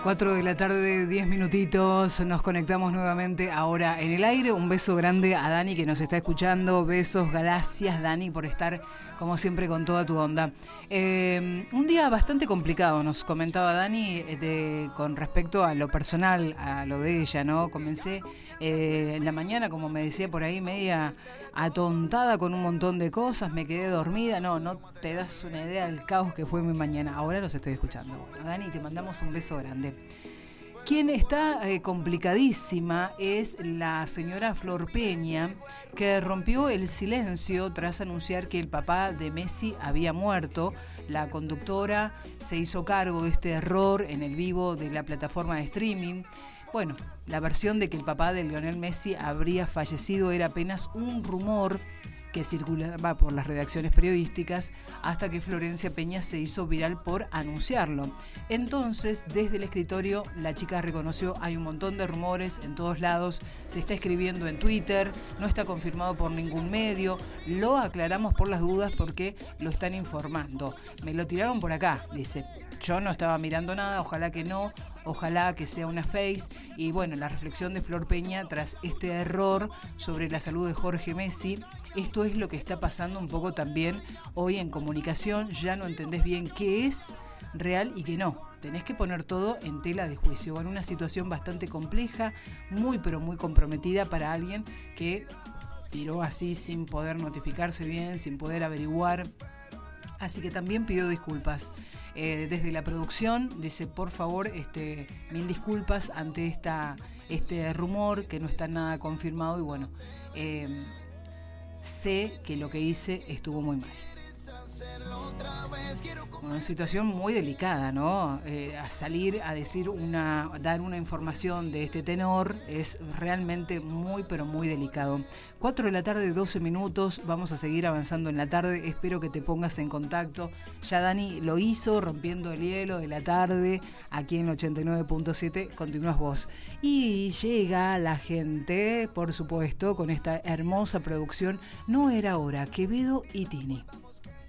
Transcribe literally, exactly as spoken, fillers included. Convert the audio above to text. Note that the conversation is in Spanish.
cuatro de la tarde, diez minutitos, nos conectamos nuevamente ahora en el aire. Un beso grande a Dani que nos está escuchando. Besos, gracias Dani por estar como siempre con toda tu onda. Eh, un día bastante complicado, nos comentaba Dani, de, con respecto a lo personal, a lo de ella, ¿no? Comencé eh, en la mañana, como me decía por ahí, media atontada con un montón de cosas, me quedé dormida. No, no te das una idea del caos que fue mi mañana. Ahora los estoy escuchando. Bueno, Dani, te mandamos un beso grande. Quien está eh, complicadísima es la señora Flor Peña, que rompió el silencio tras anunciar que el papá de Messi había muerto. La conductora se hizo cargo de este error en el vivo de la plataforma de streaming. Bueno, la versión de que el papá de Lionel Messi habría fallecido era apenas un rumor que circulaba por las redacciones periodísticas hasta que Florencia Peña se hizo viral por anunciarlo. Entonces, desde el escritorio, la chica reconoció, hay un montón de rumores en todos lados, se está escribiendo en Twitter, no está confirmado por ningún medio, lo aclaramos por las dudas porque lo están informando. Me lo tiraron por acá, dice. Yo no estaba mirando nada, ojalá que no, ojalá que sea una face. Y bueno, la reflexión de Flor Peña tras este error sobre la salud de Jorge Messi. Esto es lo que está pasando un poco también hoy en comunicación. Ya no entendés bien qué es real y qué no. Tenés que poner todo en tela de juicio. En una situación bastante compleja, muy pero muy comprometida para alguien que tiró así sin poder notificarse bien, sin poder averiguar. Así que también pidió disculpas. Eh, desde la producción dice, por favor, este, mil disculpas ante esta, este rumor que no está nada confirmado. Y bueno, eh, sé que lo que hice estuvo muy mal. Una situación muy delicada, ¿no? Eh, a salir a decir una, dar una información de este tenor es realmente muy, pero muy delicado. cuatro de la tarde, doce minutos, vamos a seguir avanzando en la tarde, espero que te pongas en contacto. Ya Dani lo hizo, rompiendo el hielo de la tarde, aquí en ochenta y nueve punto siete, continúas vos. Y llega la gente, por supuesto, con esta hermosa producción, No era hora, Quevedo y Tini.